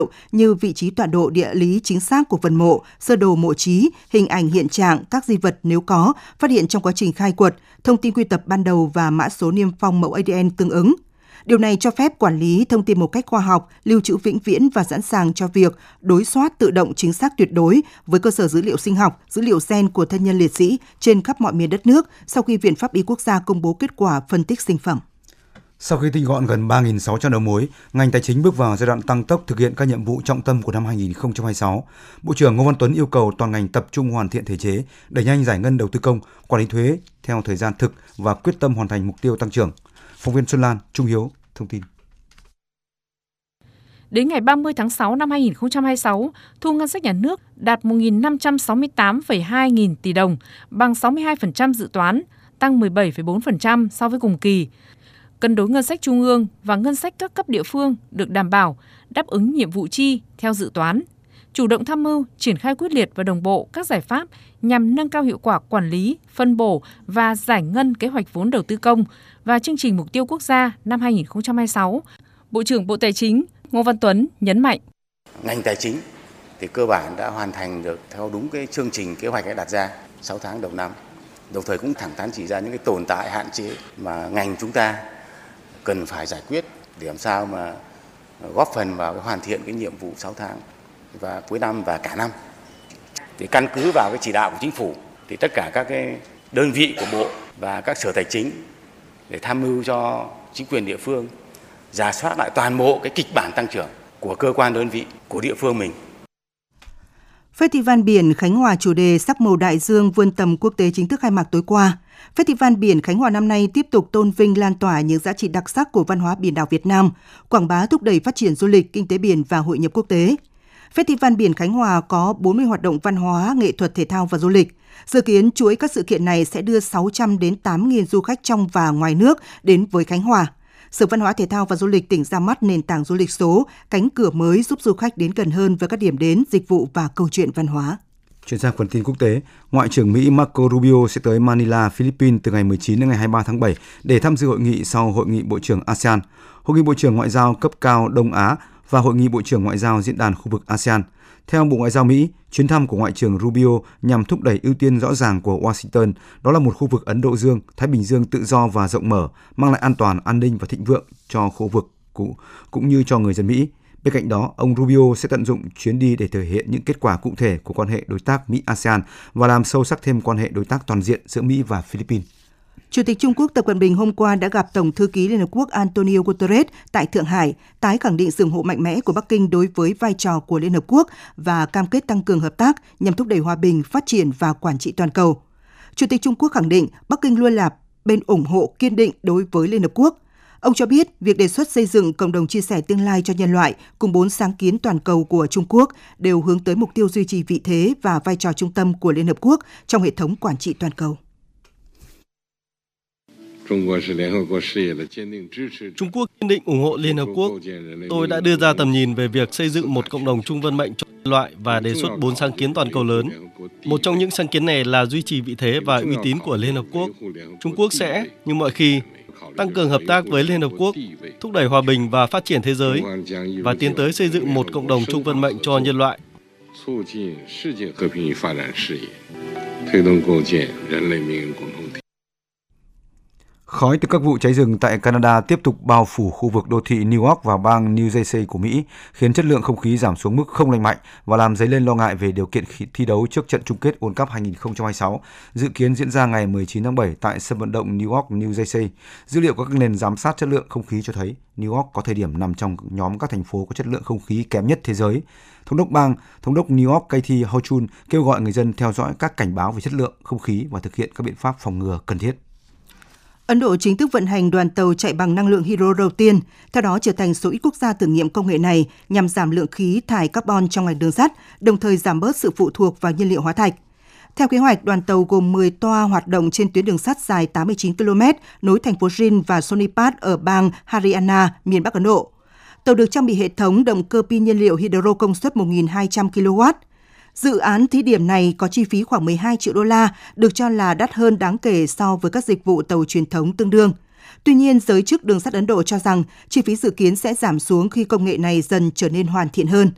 như vị trí tọa độ địa lý chính xác của phần mộ, sơ đồ mộ chí, hình ảnh hiện trạng các di vật nếu có, phát hiện trong quá trình khai quật, thông tin quy tập ban đầu và mã số niêm phong mẫu ADN tương ứng. Điều này cho phép quản lý thông tin một cách khoa học, lưu trữ vĩnh viễn và sẵn sàng cho việc đối soát tự động chính xác tuyệt đối với cơ sở dữ liệu sinh học, dữ liệu gen của thân nhân liệt sĩ trên khắp mọi miền đất nước sau khi Viện Pháp y Quốc gia công bố kết quả phân tích sinh phẩm. Sau khi tinh gọn gần 3.600 đầu mối, ngành tài chính bước vào giai đoạn tăng tốc thực hiện các nhiệm vụ trọng tâm của năm 2026. Bộ trưởng Ngô Văn Tuấn yêu cầu toàn ngành tập trung hoàn thiện thể chế, đẩy nhanh giải ngân đầu tư công, quản lý thuế theo thời gian thực và quyết tâm hoàn thành mục tiêu tăng trưởng. Phóng viên Xuân Lan, Trung Hiếu thông tin. Đến ngày 30 tháng 6 năm 2026, thu ngân sách nhà nước đạt 1.568,2 nghìn tỷ đồng, bằng 62% dự toán, tăng 17,4% so với cùng kỳ. Cân đối ngân sách trung ương và ngân sách các cấp địa phương được đảm bảo, đáp ứng nhiệm vụ chi theo dự toán. Chủ động tham mưu, triển khai quyết liệt và đồng bộ các giải pháp nhằm nâng cao hiệu quả quản lý, phân bổ và giải ngân kế hoạch vốn đầu tư công và chương trình mục tiêu quốc gia năm 2026. Bộ trưởng Bộ Tài chính Ngô Văn Tuấn nhấn mạnh. Ngành tài chính thì cơ bản đã hoàn thành được theo đúng cái chương trình kế hoạch đã đặt ra 6 tháng đầu năm. Đồng thời cũng thẳng thắn chỉ ra những cái tồn tại hạn chế mà ngành chúng ta cần phải giải quyết để làm sao mà góp phần vào cái hoàn thiện cái nhiệm vụ 6 tháng và cuối năm và cả năm. Thì căn cứ vào cái chỉ đạo của chính phủ thì tất cả các cái đơn vị của bộ và các sở tài chính để tham mưu cho chính quyền địa phương rà soát lại toàn bộ cái kịch bản tăng trưởng của cơ quan đơn vị của địa phương mình. Festival biển Khánh Hòa chủ đề Sắc màu đại dương vươn tầm quốc tế chính thức khai mạc tối qua. Festival biển Khánh Hòa năm nay tiếp tục tôn vinh lan tỏa những giá trị đặc sắc của văn hóa biển đảo Việt Nam, quảng bá thúc đẩy phát triển du lịch, kinh tế biển và hội nhập quốc tế. Festival biển Khánh Hòa có 40 hoạt động văn hóa, nghệ thuật, thể thao và du lịch. Dự kiến chuỗi các sự kiện này sẽ đưa 600 đến 8.000 du khách trong và ngoài nước đến với Khánh Hòa. Sở Văn hóa Thể thao và Du lịch tỉnh ra mắt nền tảng du lịch số, cánh cửa mới giúp du khách đến gần hơn với các điểm đến, dịch vụ và câu chuyện văn hóa. Chuyển sang phần tin quốc tế, Ngoại trưởng Mỹ Marco Rubio sẽ tới Manila, Philippines từ ngày 19 đến ngày 23 tháng 7 để tham dự hội nghị sau Hội nghị Bộ trưởng ASEAN, Hội nghị Bộ trưởng Ngoại giao cấp cao Đông Á và Hội nghị Bộ trưởng Ngoại giao Diễn đàn khu vực ASEAN. Theo Bộ Ngoại giao Mỹ, chuyến thăm của Ngoại trưởng Rubio nhằm thúc đẩy ưu tiên rõ ràng của Washington, đó là một khu vực Ấn Độ Dương, Thái Bình Dương tự do và rộng mở, mang lại an toàn, an ninh và thịnh vượng cho khu vực cũng như cho người dân Mỹ. Bên cạnh đó, ông Rubio sẽ tận dụng chuyến đi để thể hiện những kết quả cụ thể của quan hệ đối tác Mỹ-ASEAN và làm sâu sắc thêm quan hệ đối tác toàn diện giữa Mỹ và Philippines. Chủ tịch Trung Quốc Tập Cận Bình hôm qua đã gặp Tổng thư ký Liên Hợp Quốc Antonio Guterres tại Thượng Hải, tái khẳng định sự ủng hộ mạnh mẽ của Bắc Kinh đối với vai trò của Liên Hợp Quốc và cam kết tăng cường hợp tác nhằm thúc đẩy hòa bình, phát triển và quản trị toàn cầu. Chủ tịch Trung Quốc khẳng định Bắc Kinh luôn là bên ủng hộ kiên định đối với Liên Hợp Quốc. Ông cho biết việc đề xuất xây dựng cộng đồng chia sẻ tương lai cho nhân loại cùng 4 sáng kiến toàn cầu của Trung Quốc đều hướng tới mục tiêu duy trì vị thế và vai trò trung tâm của Liên Hợp Quốc trong hệ thống quản trị toàn cầu. Trung Quốc kiên định ủng hộ Liên Hợp Quốc. Tôi đã đưa ra tầm nhìn về việc xây dựng một cộng đồng chung vận mệnh cho nhân loại và đề xuất 4 sáng kiến toàn cầu lớn. Một trong những sáng kiến này là duy trì vị thế và uy tín của Liên Hợp Quốc. Trung Quốc sẽ, như mọi khi, tăng cường hợp tác với Liên Hợp Quốc, thúc đẩy hòa bình và phát triển thế giới và tiến tới xây dựng một cộng đồng chung vận mệnh cho nhân loại. Khói từ các vụ cháy rừng tại Canada tiếp tục bao phủ khu vực đô thị New York và bang New Jersey của Mỹ, khiến chất lượng không khí giảm xuống mức không lành mạnh và làm dấy lên lo ngại về điều kiện thi đấu trước trận chung kết World Cup 2026, dự kiến diễn ra ngày 19 tháng 7 tại sân vận động New York, New Jersey. Dữ liệu của các nền giám sát chất lượng không khí cho thấy New York có thời điểm nằm trong nhóm các thành phố có chất lượng không khí kém nhất thế giới. Thống đốc New York Kathy Hochul kêu gọi người dân theo dõi các cảnh báo về chất lượng không khí và thực hiện các biện pháp phòng ngừa cần thiết. Ấn Độ chính thức vận hành đoàn tàu chạy bằng năng lượng hydro đầu tiên, theo đó trở thành số ít quốc gia thử nghiệm công nghệ này nhằm giảm lượng khí thải carbon trong ngành đường sắt, đồng thời giảm bớt sự phụ thuộc vào nhiên liệu hóa thạch. Theo kế hoạch, đoàn tàu gồm 10 toa hoạt động trên tuyến đường sắt dài 89 km nối thành phố Jind và Sonipat ở bang Haryana, miền Bắc Ấn Độ. Tàu được trang bị hệ thống động cơ pin nhiên liệu hydro công suất 1.200 kW. Dự án thí điểm này có chi phí khoảng 12 triệu đô la, được cho là đắt hơn đáng kể so với các dịch vụ tàu truyền thống tương đương. Tuy nhiên, giới chức đường sắt Ấn Độ cho rằng chi phí dự kiến sẽ giảm xuống khi công nghệ này dần trở nên hoàn thiện hơn.